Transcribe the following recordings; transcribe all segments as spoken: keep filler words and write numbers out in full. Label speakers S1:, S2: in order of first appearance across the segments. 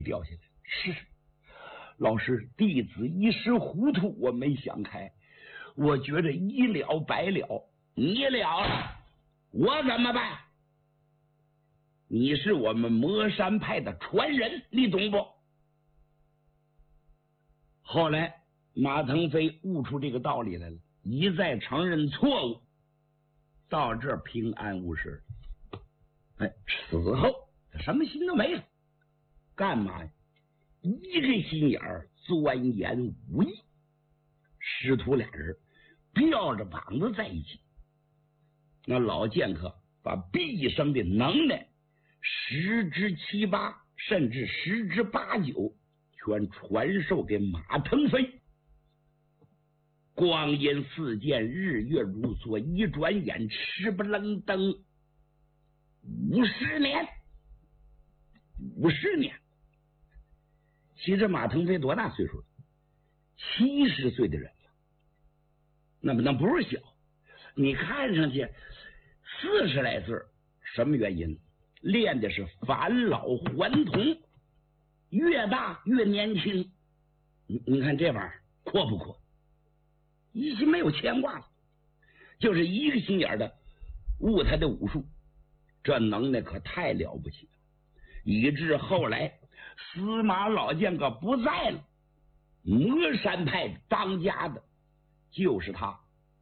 S1: 掉下来。是，老师，弟子一时糊涂，我没想开，我觉着一了百了。你了了，我怎么办？你是我们魔山派的传人，你懂不？后来马腾飞悟出这个道理来了，一再承认错误，到这儿平安无事。哎，死后他什么心都没了，干嘛呀？一个心眼儿钻研武艺，师徒俩人吊着膀子在一起。那老剑客把毕生的能耐十之七八，甚至十之八九，全传授给马腾飞。光阴似箭，日月如梭，一转眼吃不愣登五十年，五十年。其实马腾飞多大岁数？七十岁的人了，那么那不是小。你看上去四十来岁，什么原因？练的是返老还童，越大越年轻。你你看这玩意儿阔不阔？一心没有牵挂了，就是一个心眼的悟他的武术，这能耐可太了不起了，以致后来司马老剑客不在了，魔山派当家的就是他。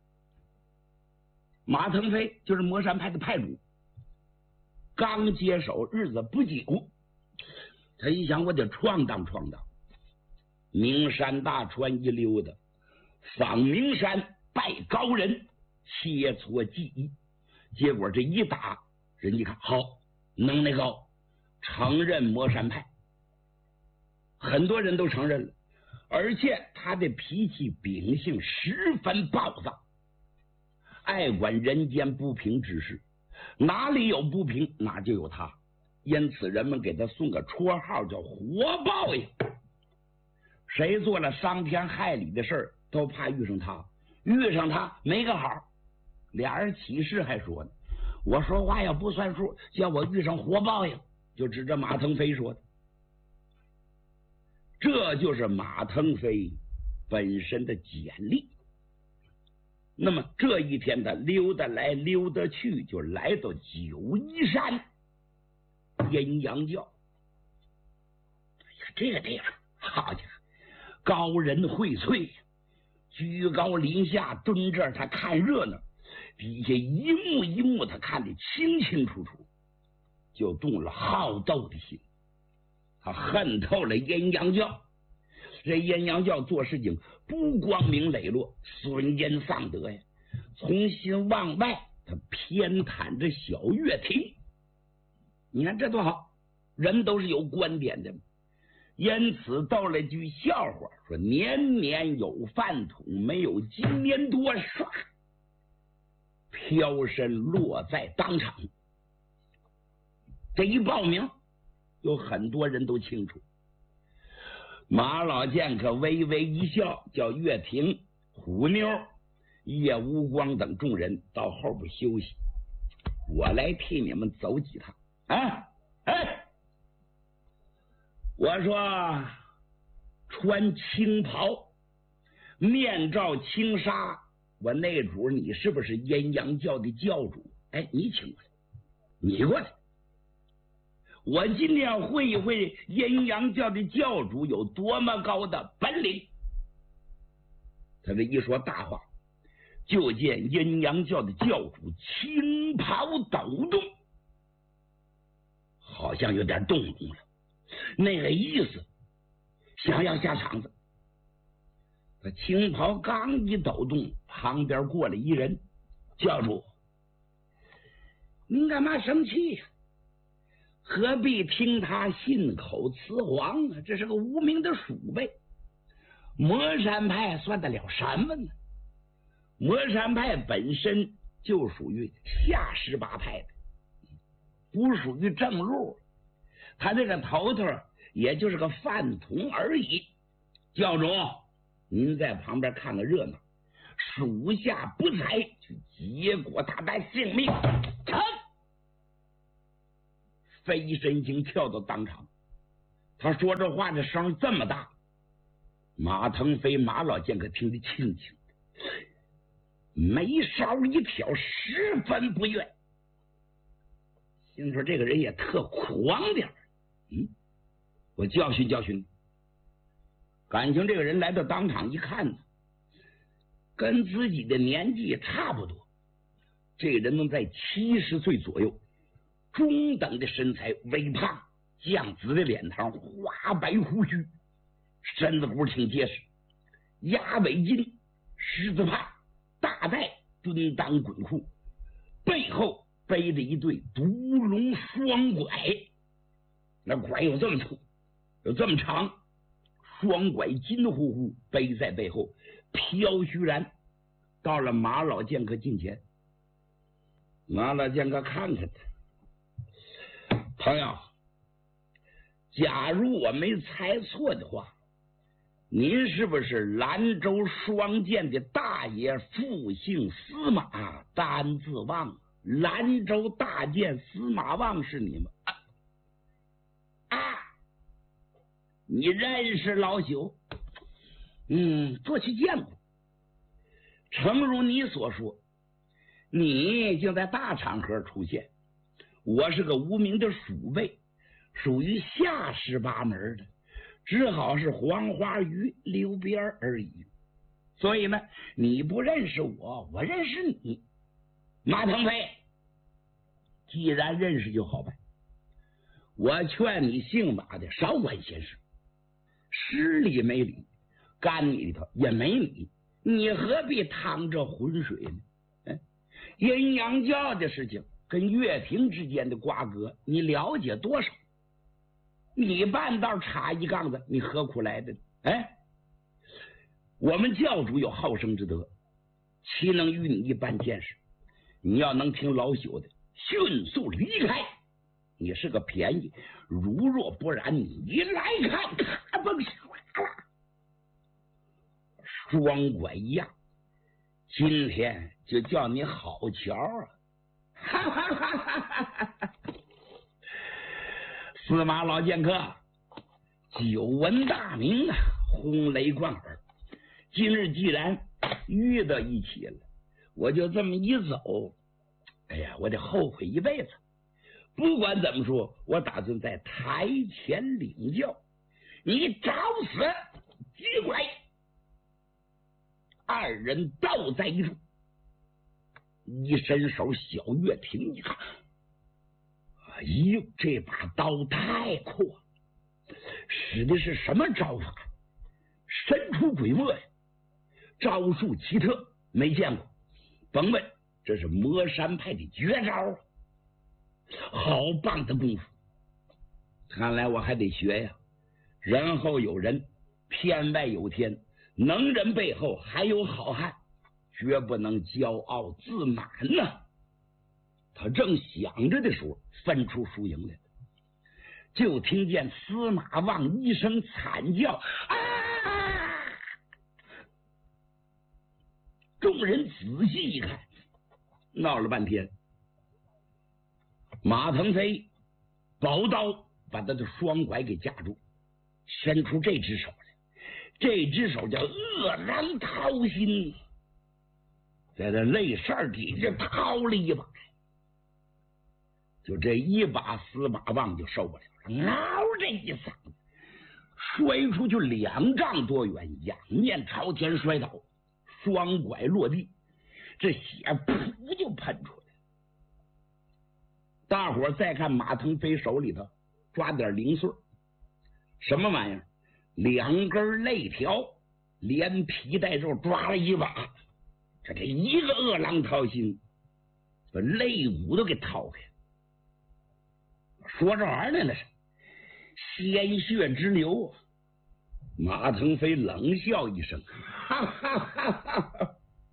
S1: 马腾飞就是魔山派的派主，刚接手日子不久，他一想我得闯荡闯荡，名山大川一溜达，访名山拜高人，切磋技艺。结果这一打，人家看好，能耐高，承认魔山派，很多人都承认了，而且他的脾气秉性十分暴躁，爱管人间不平之事，哪里有不平哪就有他，因此人们给他送个绰号叫活报应。谁做了伤天害理的事儿，都怕遇上他，遇上他没个好。俩人起誓还说呢，我说话要不算数，叫我遇上活报应，就指着马腾飞说的。这就是马腾飞本身的简历。那么这一天的溜达来溜达去，就来到九一山阴阳教。哎呀，这个地方好家伙，高人荟萃，居高临下蹲这儿，他看热闹，底下一幕一幕他看得清清楚楚，就动了好斗的心。他恨透了阴阳教，这阴阳教做事情不光明磊落，损阴丧德呀，从心往外他偏袒着小乐庭。你看这多好，人都是有观点的，因此逗了句笑话，说年年有饭桶，没有今年多，唰，飘身落在当场。这一报名，有很多人都清楚。马老剑客微微一笑，叫岳霆、虎妞、叶无光等众人到后边休息，我来替你们走几趟啊！哎，我说穿青袍，面罩轻纱，我那主你是不是阴阳教的教主？哎，你请过来，你过来。我今天要会一会阴阳教的教主有多么高的本领。他这一说大话，就见阴阳教的教主青袍抖动，好像有点动容了，那个意思想要下场子。他青袍刚一抖动，旁边过来一人，教主，您干嘛生气呀？何必听他信口雌黄啊？这是个无名的鼠辈。魔山派算得了什么呢？魔山派本身就属于下十八派的，不属于正路。他这个头头也就是个饭桶而已。教主，您在旁边看个热闹，属下不才，去结果他的性命。成！飞身经跳到当场， 他说这话的声这么大，马腾飞马老剑可听得清清的，眉梢一挑，十分不悦，心说这个人也特狂点儿。嗯，我教训教训。感情这个人来到当场一看呢，跟自己的年纪差不多，这个人能在七十岁左右，中等的身材，微胖，酱紫的脸庞，花白胡须，身子骨挺结实，鸭尾巾，狮子帕，大带蹲裆滚裤，背后背着一对独龙双拐，那拐有这么粗，有这么长，双拐金乎乎背在背后，飘虚然到了马老剑客近前。马老剑客看看他，朋友，假如我没猜错的话，您是不是兰州双剑的大爷复姓司马单字旺？兰州大剑司马旺是你们啊？啊，你认识老朽？嗯，过去见过。诚如你所说，你竟在大场合出现，我是个无名的鼠辈，属于下十八门的，只好是黄花鱼溜边而已。所以呢，你不认识我，我认识你。马腾飞，既然认识就好办，我劝你姓马的少管闲事，失礼没礼，干你里头也没你，你何必趟这浑水呢？嗯，阴阳教的事情跟岳平之间的瓜葛，你了解多少？你半道插一杠子，你何苦来的？哎，我们教主有好生之德，岂能与你一般见识？你要能听老朽的，迅速离开。你是个便宜，如若不然，你来看，咔嘣唰啦，双拐一样，今天就叫你好瞧啊！哈哈哈哈哈哈！司马老剑客，久闻大名啊，轰雷贯耳。今日既然遇到一起了，我就这么一走，哎呀，我得后悔一辈子。不管怎么说，我打算在台前领教，你找死！急拐！二人倒在一处，一伸手，小岳庭一看，哎呦，这把刀太阔，使的是什么招法？神出鬼没呀，招数奇特，没见过。甭问，这是魔山派的绝招啊！好棒的功夫，看来我还得学呀。人后有人，天外有天，能人背后还有好汉，绝不能骄傲自满呢。他正想着的时候，分出输赢来了，就听见司马望一声惨叫，啊！众人仔细一看，闹了半天，马腾飞宝刀把他的双拐给夹住，伸出这只手来，这只手叫饿狼掏心，在这肋扇底下掏了一把，就这一把，司马望就受不了了，嗷这一嗓子，摔出去两丈多远，仰面朝天摔倒，双拐落地，这血噗就喷出来。大伙再看马腾飞手里头抓点零碎，什么玩意儿？两根肋条，连皮带肉抓了一把，这这一个饿狼掏心，把肋骨都给掏开。说这玩意儿呢，那是鲜血直流。马腾飞冷笑一声，哈哈哈哈哈，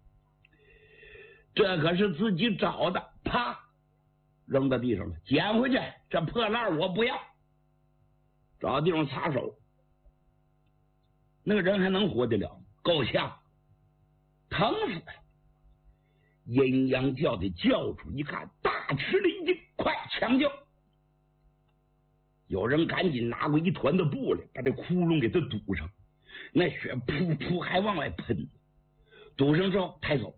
S1: 这可是自己找的，啪扔到地上了，捡回去，这破烂我不要。找地方擦手，那个人还能活得了？够呛，疼死了。阴阳教的教主一看，大吃了一惊，快抢救！ 有人赶紧拿过一团的布来，把这窟窿给他堵上，那血噗噗还往外喷。堵上之后抬走。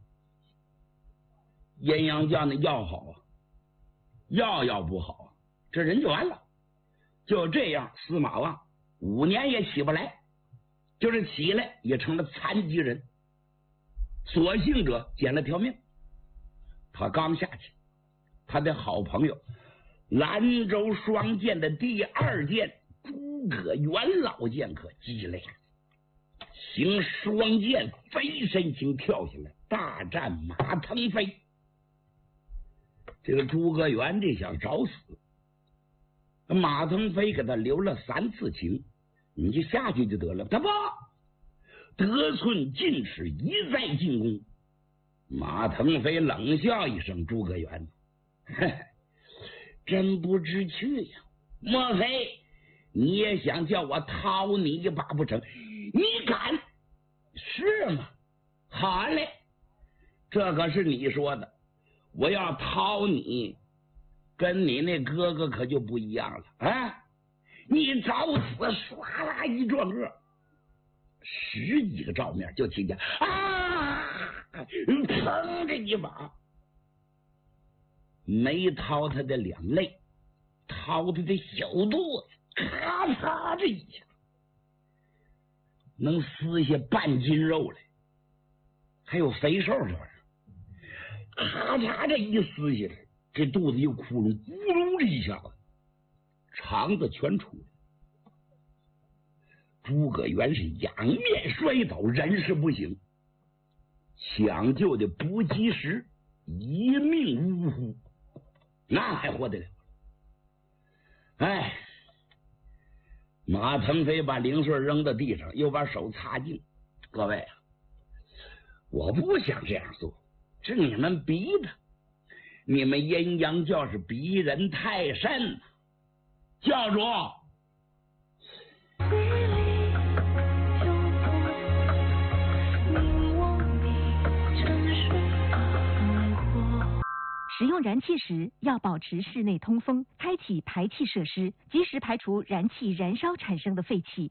S1: 阴阳将那药好啊，药药不好啊，这人就完了。就这样，司马望五年也起不来，就是起来也成了残疾人，所幸者捡了条命。他刚下去，他的好朋友兰州双剑的第二剑诸葛元老剑客击来，行双剑飞身形跳下来，大战马腾飞。这个诸葛元这想找死，马腾飞给他留了三次情，你就下去就得了。他不得寸进尺，一再进攻。马腾飞冷笑一声：“诸葛元，真不知趣呀！莫非你也想叫我掏你一把不成？你敢？是吗？好嘞，这可是你说的。我要掏你，跟你那哥哥可就不一样了啊！你找死，唰啦一转个，十几个照面就听见啊，砰这一把，没掏他的两肋，掏他的小肚子，咔嚓这一下，能撕下半斤肉来，还有肥瘦这玩意儿。咔嚓这一撕下来，这肚子一窟窿，咕噜这一下子，肠子全出来。诸葛元是仰面摔倒，人事不省，抢救的不及时，一命呜呼，那还活得了？哎，马腾飞把零碎扔到地上，又把手擦净。各位啊，我不想这样做。是你们逼的，你们阴阳教是逼人太甚。教主，
S2: 使用燃气时要保持室内通风，开启排气设施，及时排除燃气燃烧产生的废气。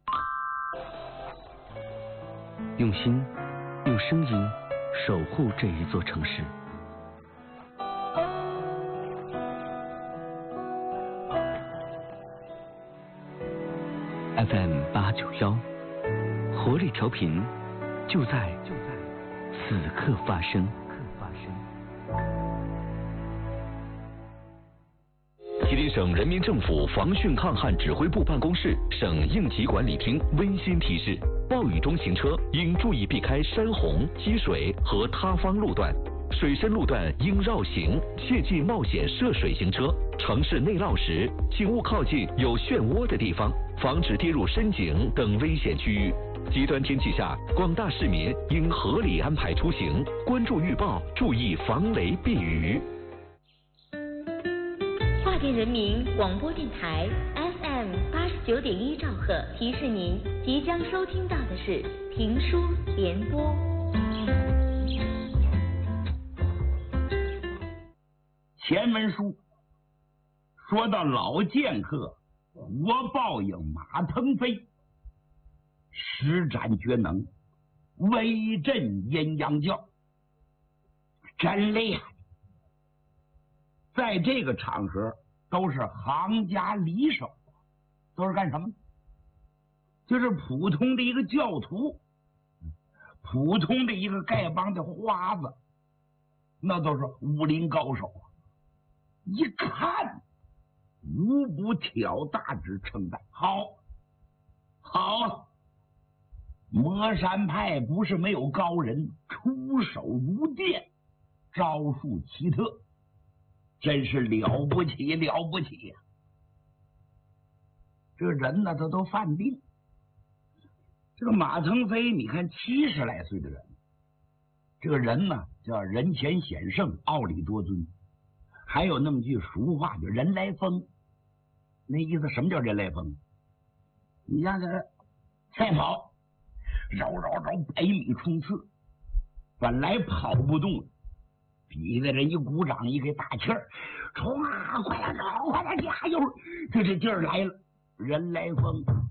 S3: 用心，用声音守护这一座城市。F M 八九幺，活力调频，就在就在此刻发生。
S4: 吉林省人民政府防汛抗旱指挥部办公室、省应急管理厅温馨提示：暴雨中行车应注意避开山洪、积水和塌方路段，水深路段应绕行，切忌冒险涉水行车。城市内涝时，请勿靠近有漩涡的地方，防止跌入深井等危险区域。极端天气下，广大市民应合理安排出行，关注预报，注意防雷避雨。
S5: 华电人民广播电台 F M 八十九点一兆赫提示您，即将收听到的是评书联播。
S1: 前文书说到老剑客国报应马腾飞施展绝能，威震阴阳教，真厉害。在这个场合都是行家里手，都是干什么？就是普通的一个教徒，普通的一个丐帮的花子，那都是武林高手啊！一看无不挑大指称赞，好，好，魔山派不是没有高人，出手如电，招数奇特，真是了不起，了不起呀、啊！这个人呢，他都犯病。这个马腾飞，你看七十来岁的人，这个人呢叫人前显圣，傲里多尊。还有那么句俗话，叫人来疯。那意思什么叫人来疯？你像这个赛跑，绕绕绕百米冲刺，本来跑不动，底下人一鼓掌，一给打气儿，唰，快点走，快点加油，就这劲儿来了， 人来疯。